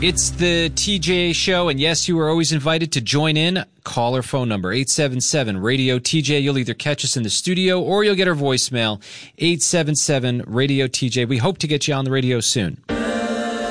It's the TJ Show, and yes, you are always invited to join in. Call our phone number, 877-RADIO-TJ. You'll either catch us in the studio or you'll get our voicemail, 877-RADIO-TJ. We hope to get you on the radio soon.